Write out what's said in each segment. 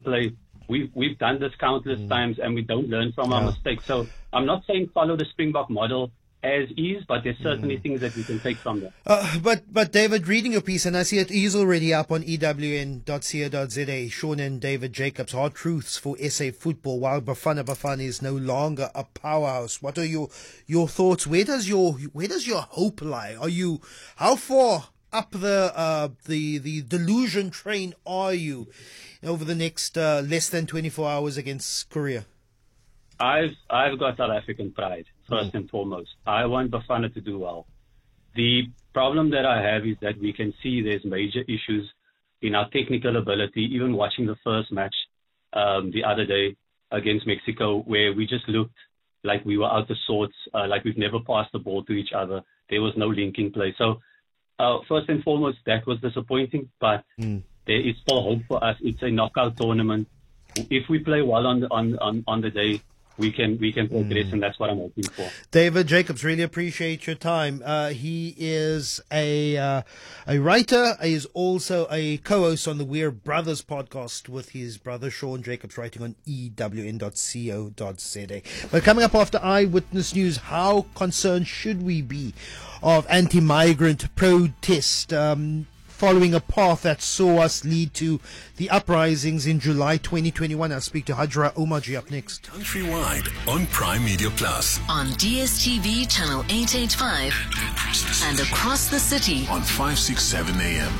play. We've done this countless times, and we don't learn from our mistakes. So I'm not saying follow the Springbok model as is, but there's certainly things that we can take from there. But David, reading your piece, and I see it is already up on ewn.co.za, Sean and David Jacobs, Hard Truths for SA Football, while Bafana is no longer a powerhouse. What are your thoughts? Where does your hope lie? How far up the delusion train are you over the next less than 24 hours against Korea? I've got South African pride, first and foremost. I want Bafana to do well. The problem that I have is that we can see there's major issues in our technical ability, even watching the first match the other day against Mexico, where we just looked like we were out of sorts, like we've never passed the ball to each other. There was no linking play. So first and foremost, that was disappointing, but there is still hope for us. It's a knockout tournament. If we play well on the day, we can progress, and that's what I'm hoping for. David Jacobs, really appreciate your time. He is a writer. He is also a co-host on the Weird Brothers podcast with his brother Sean Jacobs, writing on ewn.co.za. But coming up after Eyewitness News, how concerned should we be of anti-migrant protest following a path that saw us lead to the uprisings in July 2021. I'll speak to Hajra Omarji up next. Countrywide on Prime Media Plus. On DSTV channel 885 and across the city on 567 AM.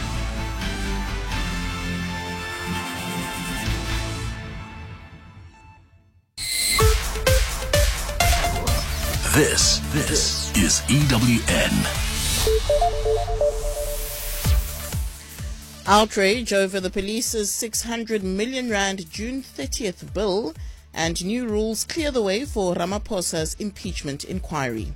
This is EWN. Outrage over the police's 600 million rand June 30th bill, and new rules clear the way for Ramaphosa's impeachment inquiry.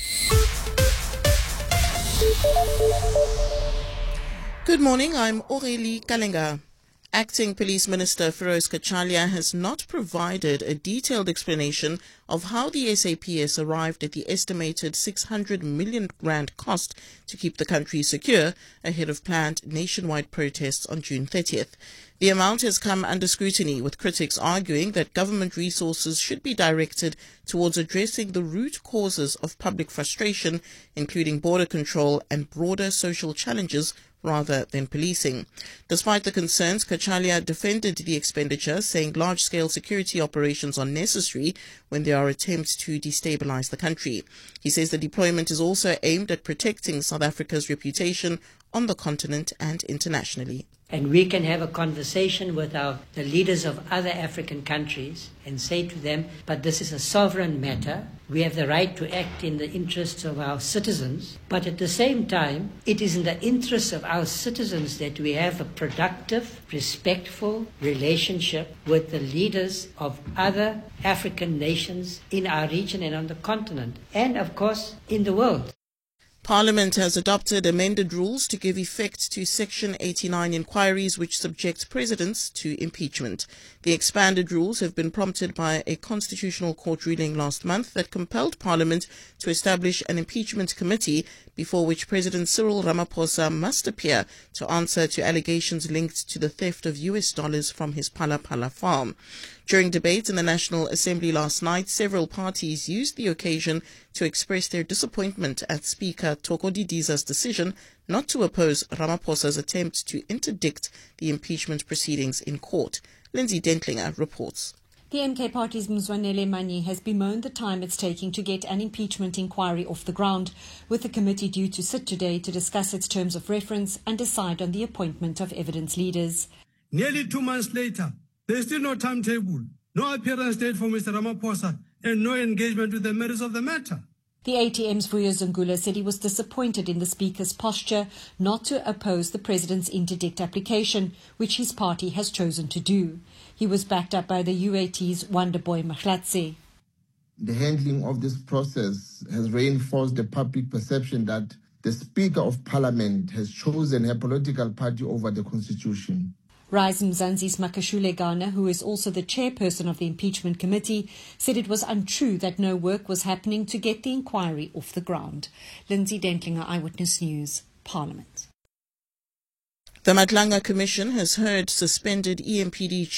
Good morning, I'm Aurélie Kalenga. Acting Police Minister Feroz Kachalia has not provided a detailed explanation of how the SAPS arrived at the estimated 600 million rand cost to keep the country secure ahead of planned nationwide protests on June 30th. The amount has come under scrutiny, with critics arguing that government resources should be directed towards addressing the root causes of public frustration, including border control and broader social challenges, rather than policing. Despite the concerns, Kachalia defended the expenditure, saying large-scale security operations are necessary when there are attempts to destabilize the country. He says the deployment is also aimed at protecting South Africa's reputation on the continent and internationally. And we can have a conversation with the leaders of other African countries and say to them, but this is a sovereign matter. We have the right to act in the interests of our citizens. But at the same time, it is in the interests of our citizens that we have a productive, respectful relationship with the leaders of other African nations in our region and on the continent, and of course in the world. Parliament has adopted amended rules to give effect to Section 89 inquiries which subject presidents to impeachment. The expanded rules have been prompted by a constitutional court ruling last month that compelled Parliament to establish an impeachment committee before which President Cyril Ramaphosa must appear to answer to allegations linked to the theft of US dollars from his Phala Phala farm. During debate in the National Assembly last night, several parties used the occasion to express their disappointment at Speaker Thoko Didiza's decision not to oppose Ramaphosa's attempt to interdict the impeachment proceedings in court. Lindsay Dentlinger reports. The MK Party's Mzwanele Manyi has bemoaned the time it's taking to get an impeachment inquiry off the ground, with the committee due to sit today to discuss its terms of reference and decide on the appointment of evidence leaders. Nearly 2 months later, there is still no timetable, no appearance date for Mr. Ramaphosa, and no engagement with the merits of the matter. The ATM's Vuyo Zungula said he was disappointed in the Speaker's posture not to oppose the President's interdict application, which his party has chosen to do. He was backed up by the UAT's Wonderboy Mahlatse. The handling of this process has reinforced the public perception that the Speaker of Parliament has chosen her political party over the Constitution. Rise Mzansi's Makashule Ghana, who is also the chairperson of the impeachment committee, said it was untrue that no work was happening to get the inquiry off the ground. Lindsay Dentlinger, Eyewitness News, Parliament. The Madlanga Commission has heard suspended EMPD